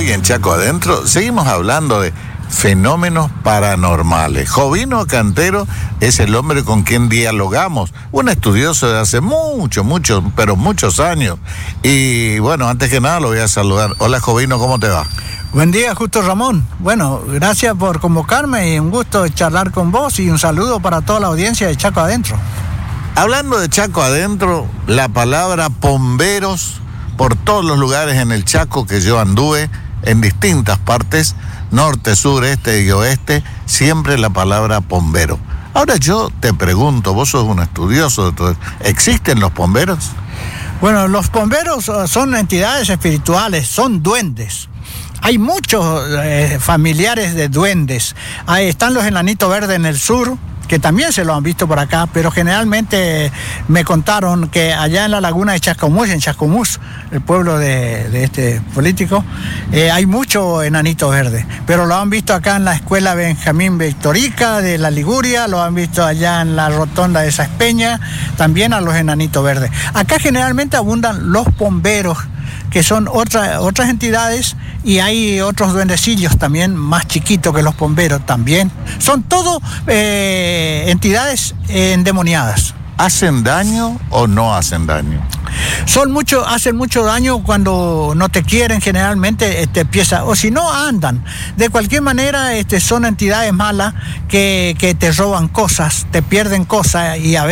hoy en Chaco Adentro seguimos hablando de fenómenos paranormales. Jovino Cantero es el hombre con quien dialogamos, un estudioso de hace muchos años. Y bueno, antes que nada lo voy a saludar. Hola Jovino, ¿cómo te va? Buen día, Justo Ramón. Bueno, gracias por convocarme y un gusto charlar con vos y un saludo para toda la audiencia de Chaco Adentro. Hablando de Chaco Adentro, la palabra pomberos por todos los lugares en el Chaco que yo anduve, en distintas partes, norte, sur, este y oeste, siempre la palabra pombero. Ahora yo te pregunto, vos sos un estudioso de todo, ¿existen los pomberos? Bueno, los pomberos son entidades espirituales, son duendes. Hay muchos familiares de duendes. Ahí están los enanitos verdes en el sur, que también se lo han visto por acá, pero generalmente me contaron que allá en la laguna de Chascomús, en Chascomús, el pueblo de este político, hay mucho enanito verde, pero lo han visto acá en la escuela Benjamín Victorica de la Liguria, lo han visto allá en la rotonda de Saspeña, también a los enanitos verdes. Acá generalmente abundan los pomberos, que son otras entidades, y hay otros duendecillos también más chiquitos que los pomberos también. Son todo entidades endemoniadas. ¿Hacen daño o no hacen daño? Hacen mucho daño cuando no te quieren, generalmente empieza, o si no andan. De cualquier manera, son entidades malas que te roban cosas, te pierden cosas y a veces